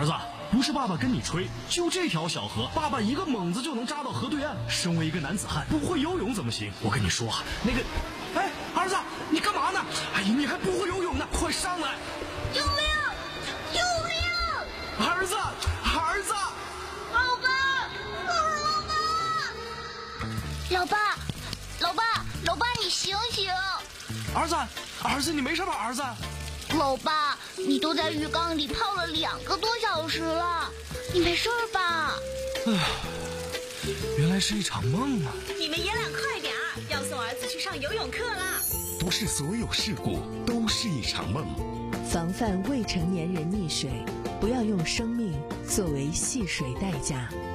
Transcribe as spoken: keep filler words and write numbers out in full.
儿子，不是爸爸跟你吹，就这条小河，爸爸一个猛子就能扎到河对岸。身为一个男子汉，不会游泳怎么行？我跟你说，那个，哎，儿子，你干嘛呢？哎呀，你还不会游泳呢，快上来！ 救命！救命！ 儿子，儿子！ 老爸，老爸，老爸，老爸，老爸，你醒醒！ 儿子，儿子，你没事吧？儿子。 老爸，你都在浴缸里泡了两个多小时了，你没事吧？ 唉，原来是一场梦啊！ 你们爷俩快点儿，要送儿子去上游泳课啦！ 不是所有事故都是一场梦。 防范未成年人溺水，不要用生命作为戏水代价。